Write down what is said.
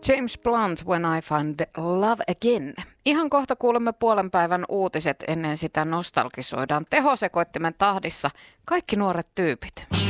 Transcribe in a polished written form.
James Blunt, When I Find Love Again. Ihan kohta kuulemme puolen päivän uutiset, ennen sitä nostalgisoidaan tehosekoittimen tahdissa kaikki nuoret tyypit.